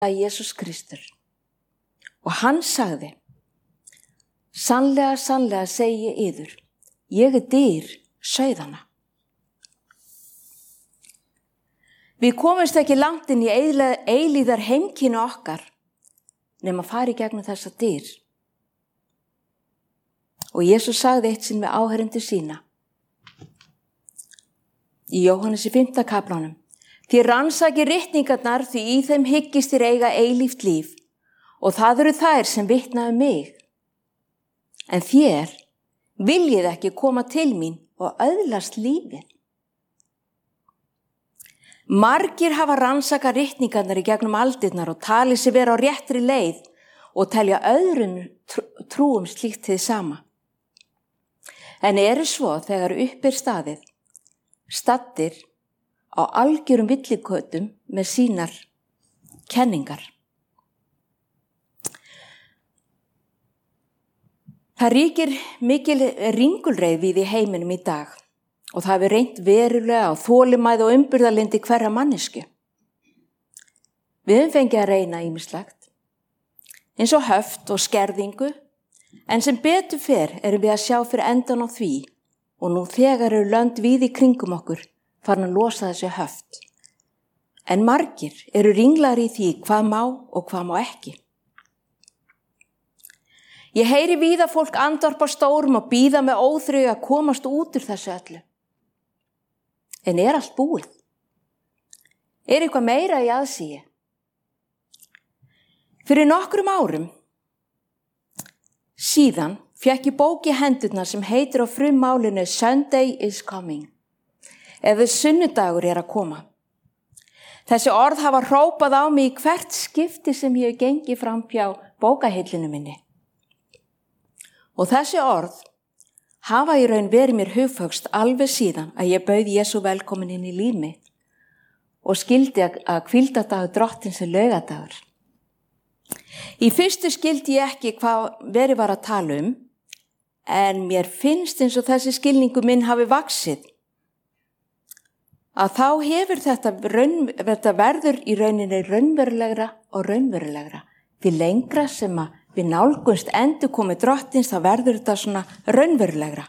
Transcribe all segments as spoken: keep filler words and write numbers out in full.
að Jesús Kristur. Og hann sagði, sannlega, sannlega segi ég yður, ég er dyr sauðanna. Við komumst ekki langt inn í eilíðar heimkynni okkar nema fara í gegnum þessa dyr. Og Jesús sagði eitt sinn við áheyrendur sína í Jóhannes í fimmta kaflanum, þið rannsakið ritningarnar því í þeim hyggist þér eiga eilíft líf og það eru þær sem vitna um mig. En þér viljið ekki koma til mín og öðlast lífið. Margir hafa rannsakað ritningarnar í gegnum aldirnar og talið sig vera á réttri leið og telja öðrum trúum slíkt hið sama. En eru svo þegar upp er staðið, staddir á algjörum villikötum með sínar kenningar. Það ríkir mikil ringulreið við í heiminum í dag og það hefur reynt verulega á þolinmæði og umburðarlyndi hverra mannesku. Við höfum fengið að reyna ýmislegt, eins og höft og skerðingu, en sem betur fer erum við að sjá fyrir endan á því og nú þegar eru lönd víð í kringum okkur farin að losa þessi höft. En margir eru ringlar í því hvað má og hvað má ekki. Ég heyri víða fólk andvarpa stórum og bíða með óþreyju að komast út úr þessu öllu. En er allt búið? Er eitthvað meira í aðsigi? Fyrir nokkrum árum síðan fékk ég bók í hendurnar sem heitir á frummálinu Sunday is coming, eða sunnudagur er að koma. Þessi orð hafa hrópað á mig í hvert skipti sem ég hef gengið fram hjá bókahillinu minni. Og þessi orð hafa í raun verið mér hugföxt alveg síðan að ég bauð Jesú velkomin inn í líf mitt og skildi að hvíldadagur drottins er laugadagur. Í fyrstu skildi ég ekki hvað verið var að tala um, en mér finnst eins og þessi skilningu minn hafi vaxið. Að þá hefur þetta, raun, þetta verður í rauninni raunverulegra og raunverulegra. Því lengra sem að við nálgunst endur komið drottins, þá verður þetta svona raunverulegra.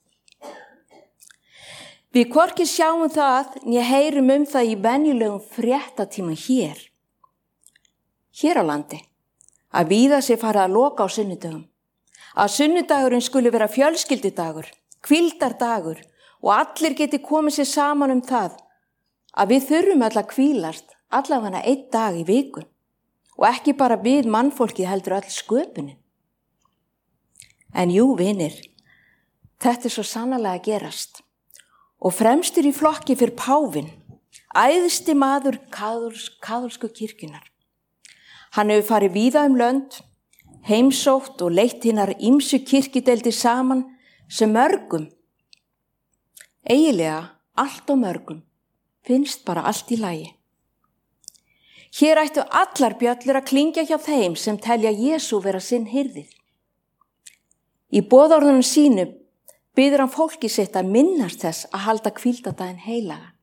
Við hvorki sjáum það, né heyrum um það í venjulegum fréttatíma hér. Hér á landi, að víða sé farið að loka á sunnudögum. Að sunnudagurinn skuli vera fjölskyldudagur, hvíldardagur og allir geti komið sér saman um það að við þurfum öll að hvílast allavega einn dag í viku. Og ekki bara við mannfólkið heldur öll sköpunin. En jú, vinir, þetta er svo sannarlega að gerast. Og fremstur í flokki fyrir páfinn, æðsti maður kaþólsku kirkjunnar. Hann hefur farið víða um lönd, heimsótt og leitt hinnar ýmsu kirkjudeildir saman sem mörgum, eiginlega allt og mörgum, finnst bara allt í lagi. Hér ættu allar bjöllur að klingja hjá þeim sem telja Jesú vera sinn hirðir. Í boðorðunum sínu biður hann fólki sitt að minnast þess að halda hvíldardaginn heilagan.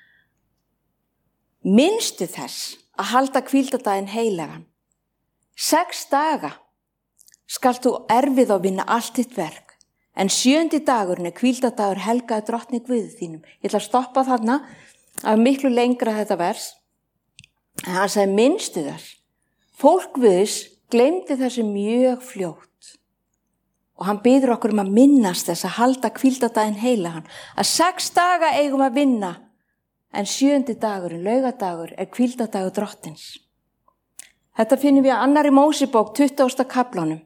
Minnstu þess að halda hvíldardaginn heilagan. Sex daga skalt þú erfið að vinna allt þitt verk, en sjöndi dagurinn er hvíldardagur helgaði drottni Guði þínum. Ég ætla að stoppa þarna af miklu lengra þetta vers. En hann sagði minnstu þess. Fólk Guðs gleymdi þessu mjög fljótt. Og hann biður okkur um að minnast þess að halda hvíldardaginn heilagan. Að sex daga eigum að vinna, en sjöndi dagurinn, laugadagur, er hvíldardagur drottins. Þetta finnum við á annarri Mósebók tuttugasta kaflanum.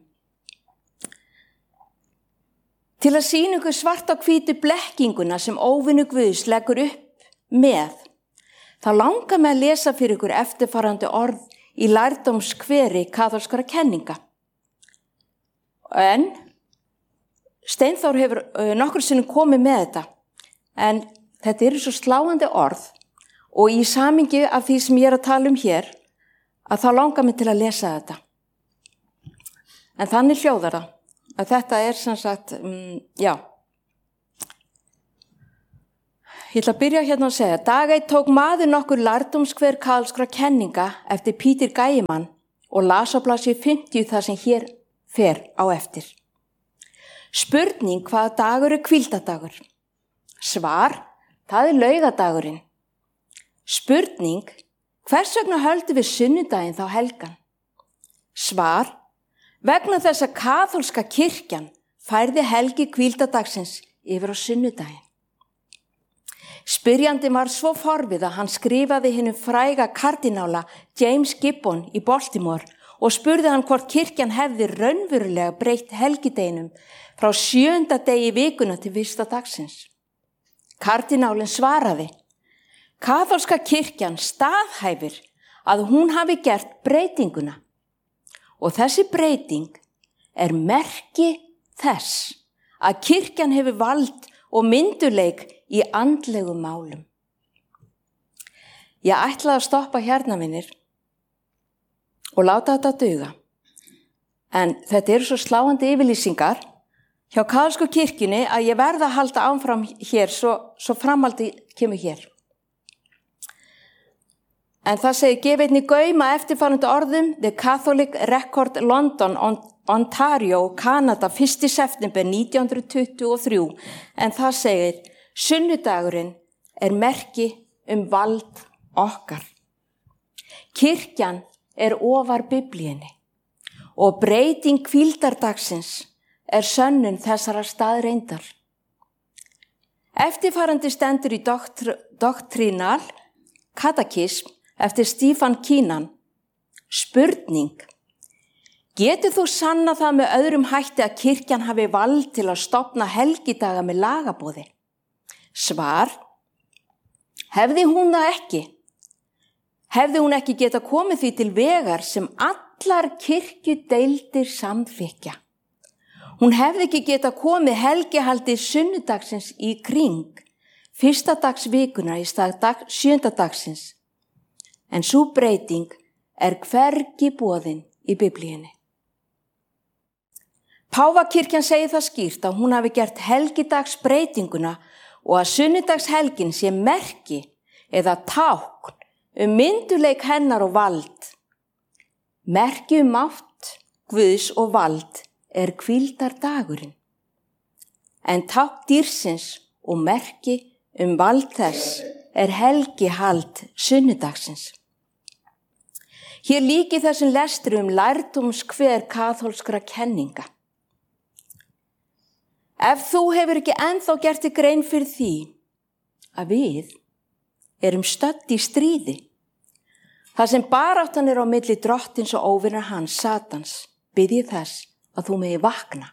Til að sýna ykkur svart á hvítu blekkinguna sem óvinur Guðs leggur upp með, þá langar mig að lesa fyrir ykkur eftirfarandi orð í lærdómskveri kaþólskra kenninga. En Steinþór hefur nokkur sinnum komið með þetta, en þetta eru svo sláandi orð og í samhengi af því sem ég er að tala um hér, að þá langar mig til að lesa þetta. En þannig hljóðar það, að þetta er sem sagt, um, já, Ég ætla að byrja hérna að segja, dag eitt tók maður nokkur lærdómskver kaþólskra kenninga eftir Peter Gæimann og las á blaðsíðu fimmtíu þar sem hér fer á eftir. Spurning, hvaða dagur er hvíldadagur? Svar, það er laugadagurinn. Spurning, hvers vegna höldum við sunnudaginn þá helgan? Svar, vegna þess að kaþólska kirkjan færði helgi hvíldadagsins yfir á sunnudaginn. Spyrjandi var svo forvið að hann skrifaði hinum fræga kardinála James Gibbon í Baltimore og spurði hann hvort kirkjan hefði raunverulega breytt helgideginum frá sjöunda degi vikuna til fyrsta dagsins. Kardinálinn svaraði, kaþólska kirkjan staðhæfir að hún hafi gert breytinguna og þessi breyting er merki þess að kirkjan hefur vald og myndugleik í andlegum málum. Ég ætlaði að stoppa hérna minnir og láta þetta duga. En þetta eru svo sláandi yfirlýsingar hjá kaþólsku kirkjunni að ég verða að halda áfram hér svo, svo framaldi kemur hér. En það segir, gef einnig gauma eftirfarandi orðum The Catholic Record London, Ontario, Kanada, fyrsta september nítján hundruð tuttugu og þrjú. En það segir, sunnudagurinn er merki um vald okkar. Kirkjan er ofar Biblíunni og breyting hvíldardagsins er sönnun þessara staðreyndar. Eftirfarandi stendur í doktr, Doctrinal Catechism eftir Stephen Keenan. Spurning, getur þú sanna það með öðrum hætti að kirkjan hafi vald til að stofna helgidaga með lagaboði? Svar, hefði hún það ekki? Hefði hún ekki geta komið því til vegar sem allar kirkjudeildir samþykkja? Hún hefði ekki geta komið helgihaldi sunnudagsins í kring, fyrsta dags vikuna í stað dag, sjönda dagsins. En sú breyting er hvergi boðin í Biblíunni. Páfakirkjan segir það skýrt að hún hafi gert helgidagsbreytinguna og að sunnudagshelgin sé merki eða tákn um myndugleik hennar og vald. Merki um mátt, Guðs og vald er hvíldardagurinn. En tákn dýrsins og merki um vald þess er helgihald sunnudagsins. Hér líki þessum lestri um lærdómskver kaþólskra kenninga. Ef þú hefur ekki ennþá gert þér grein fyrir því að við erum stödd í stríði, þar sem baráttan er á milli drottins og óvinar hans, Satans, bið ég þess að þú megi vakna.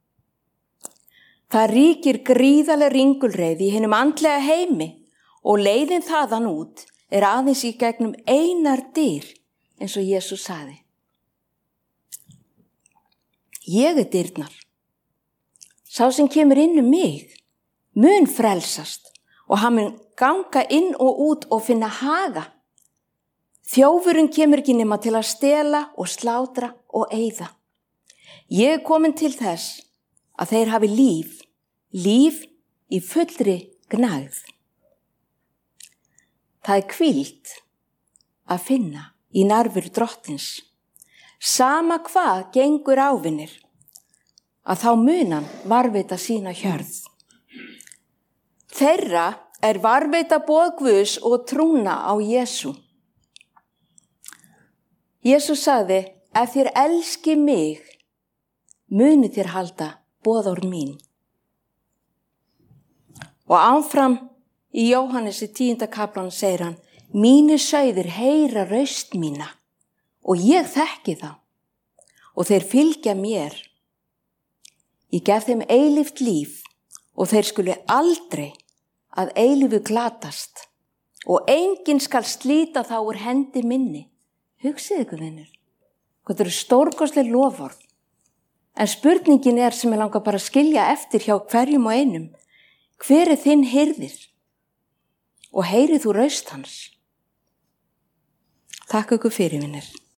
Það ríkir gríðarleg ringulreið í hinum andlega heimi og leiðin þaðan út er aðeins í gegnum einar dyr, eins og Jesús sagði. Ég er dyrnar. Sá sem kemur inn um mig mun frelsast og hann mun ganga inn og út og finna haga. Þjófurinn kemur ekki nema til að stela og slátra og eyða. Ég er komin til þess að þeir hafi líf, líf í fullri gnægð. Það er hvíld að finna í nærveru drottins. Sama hvað gengur ávinnir, að þá munan varveita sína hjörð. Þeirra er varveita boð Guðs og trúna á Jesú. Jesús sagði, ef þér elski mig, muni þér halda boðorð mín. Og áfram í Jóhannesi tíunda kaflan segir hann, mínir sauðir heyra raust mína og ég þekki þá og þeir fylgja mér. Ég gef þeim eilíft líf og þeir skuli aldrei að eilífu glatast og enginn skal slíta þá úr hendi minni. Hugsið ykkur, vinur. Þetta eru stórkostleg loforð. En spurningin er sem ég langar bara að skilja eftir hjá hverjum og einum. Hver er þinn hirðir? Og heyrið þú raust hans? Takk ykkur fyrir, vinur.